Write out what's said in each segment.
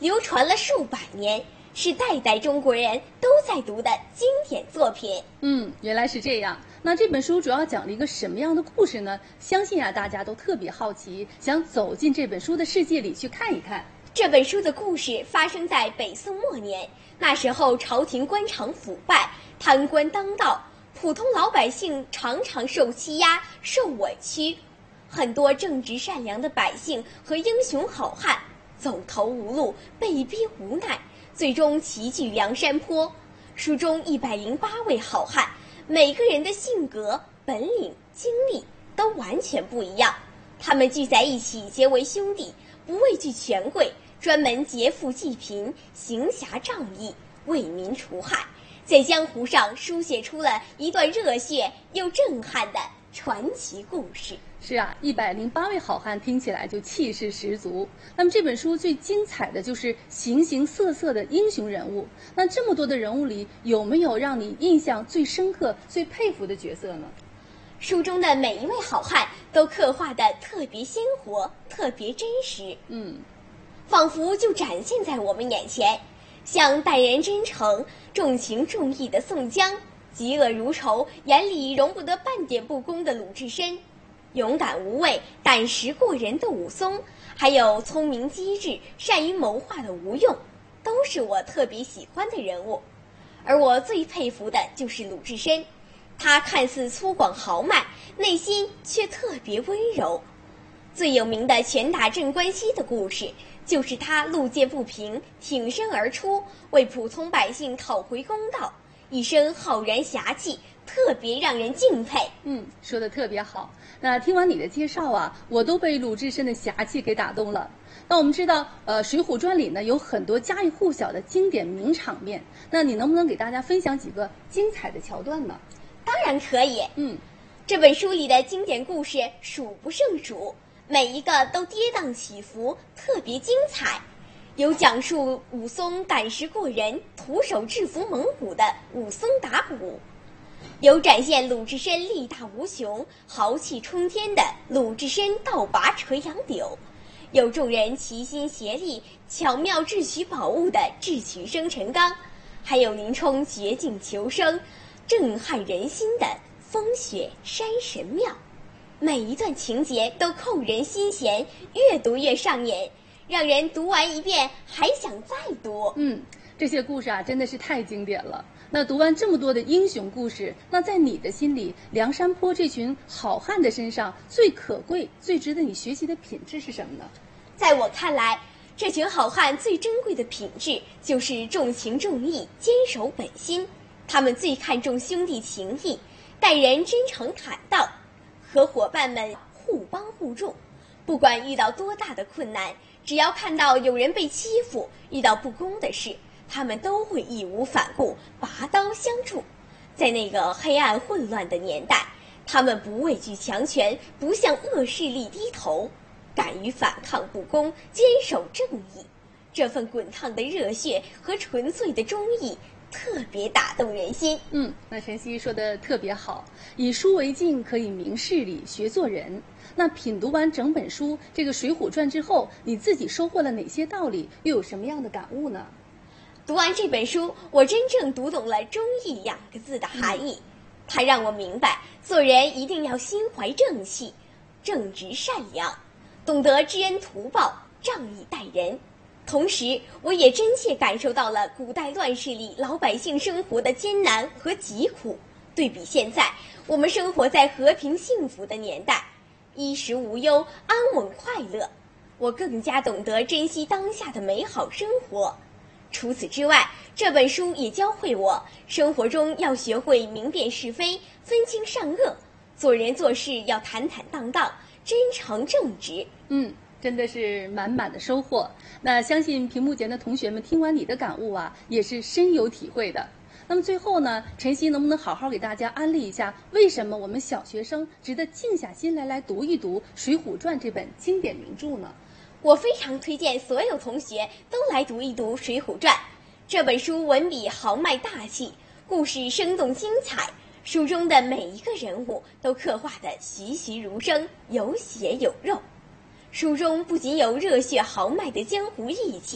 流传了数百年，是代代中国人都在读的经典作品。 原来是这样。那这本书主要讲了一个什么样的故事呢？相信大家都特别好奇，想走进这本书的世界里去看一看。 这本书的故事发生在北宋末年，那时候朝廷官场腐败，贪官当道，普通老百姓常常受欺压、受委屈，很多正直善良的百姓和英雄好汉走投无路，被逼无奈，最终齐聚梁山坡。书中108位好汉，每个人的性格、本领、经历都完全不一样，他们聚在一起结为兄弟，不畏惧权贵，专门劫富济贫，行侠仗义，为民除害，在江湖上书写出了一段热血又震撼的传奇故事。 是啊，108位好汉听起来就气势十足。那么这本书最精彩的就是形形色色的英雄人物。那这么多的人物里，有没有让你印象最深刻、最佩服的角色呢？ 书中的每一位好汉都刻画得特别鲜活，特别真实，仿佛就展现在我们眼前。像待人真诚、重情重义的宋江，嫉恶如仇，眼里容不得半点不公的鲁智深，勇敢无畏、胆识过人的武松，还有聪明机智、善于谋划的吴用，都是我特别喜欢的人物。而我最佩服的就是鲁智深，他看似粗犷豪迈，内心却特别温柔。最有名的拳打镇关西的故事，就是他路见不平，挺身而出，为普通百姓讨回公道，一身浩然侠气，特别让人敬佩。 说得特别好。那听完你的介绍啊，我都被鲁智深的侠气给打动了。那我们知道，《水浒传》里呢有很多家喻户晓的经典名场面，那你能不能给大家分享几个精彩的桥段呢？ 当然可以。这本书里的经典故事数不胜数，每一个都跌宕起伏，特别精彩。有讲述武松胆识过人，徒手制服猛虎的武松打虎，有展现鲁智深力大无穷、豪气冲天的鲁智深倒拔垂杨柳，有众人齐心协力巧妙智取宝物的智取生辰纲，还有林冲绝境求生、震撼人心的风雪山神庙。每一段情节都扣人心弦，越读越上瘾，让人读完一遍还想再读。 这些故事啊真的是太经典了。那读完这么多的英雄故事，那在你的心里，梁山坡这群好汉的身上最可贵、最值得你学习的品质是什么呢？ 在我看来，这群好汉最珍贵的品质就是重情重义、坚守本心。他们最看重兄弟情谊，待人真诚坦荡，和伙伴们互帮互助。不管遇到多大的困难，只要看到有人被欺负，遇到不公的事，他们都会义无反顾，拔刀相助。在那个黑暗混乱的年代，他们不畏惧强权，不向恶势力低头，敢于反抗不公，坚守正义。这份滚烫的热血和纯粹的忠义，特别打动人心。 那晨曦说的特别好，以书为镜，可以明事理，学做人。那品读完整本书这个《水浒传》之后，你自己收获了哪些道理，又有什么样的感悟呢？ 读完这本书，我真正读懂了忠义2个字的含义。它让我明白，做人一定要心怀正气，正直善良，懂得知恩图报，仗义待人。同时，我也真切感受到了古代乱世里老百姓生活的艰难和疾苦。对比现在，我们生活在和平幸福的年代，衣食无忧，安稳快乐，我更加懂得珍惜当下的美好生活。除此之外，这本书也教会我，生活中要学会明辨是非，分清善恶，做人做事要坦坦荡荡，真诚正直。 真的是满满的收获。那相信屏幕前的同学们听完你的感悟啊，也是深有体会的。那么最后呢，晨曦能不能好好给大家安利一下，为什么我们小学生值得静下心来读一读《水浒传》这本经典名著呢？ 我非常推荐所有同学都来读一读《水浒传》。这本书文笔豪迈大气，故事生动精彩，书中的每一个人物都刻画得栩栩如生，有血有肉。书中不仅有热血豪迈的江湖义气，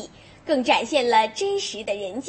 更展现了真实的人间。